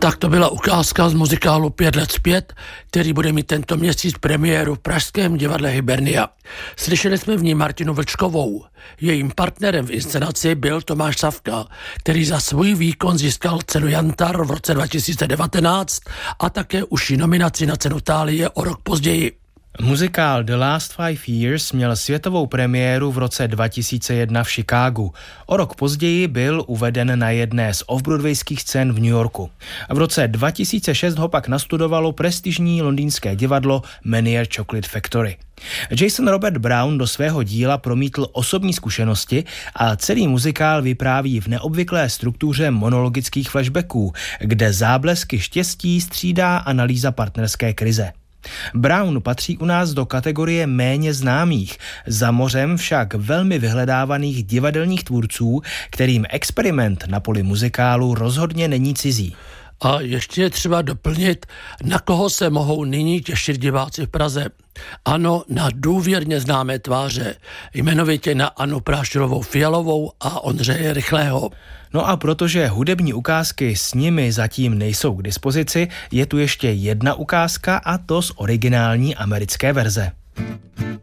Tak to byla ukázka z muzikálu 5 let zpět, který bude mít tento měsíc premiéru v pražském divadle Hybernia. Slyšeli jsme v ní Martinu Vlčkovou. Jejím partnerem v inscenaci byl Tomáš Savka, který za svůj výkon získal cenu Jantar v roce 2019 a také užší nominaci na cenu Thálie o rok později. Muzikál The Last 5 Years měl světovou premiéru v roce 2001 v Chicagu. O rok později byl uveden na jedné z off-broadwayských scén v New Yorku. V roce 2006 ho pak nastudovalo prestižní londýnské divadlo Menier Chocolate Factory. Jason Robert Brown do svého díla promítl osobní zkušenosti a celý muzikál vypráví v neobvyklé struktuře monologických flashbacků, kde záblesky štěstí střídá analýza partnerské krize. Brown patří u nás do kategorie méně známých, za mořem však velmi vyhledávaných divadelních tvůrců, kterým experiment na poli muzikálu rozhodně není cizí. A ještě je třeba doplnit, na koho se mohou nyní těšit diváci v Praze. Ano, na důvěrně známé tváře, jmenovitě na Annu Prášilovou Fialovou a Ondřeje Rychlého. No a protože hudební ukázky s nimi zatím nejsou k dispozici, je tu ještě jedna ukázka, a to z originální americké verze.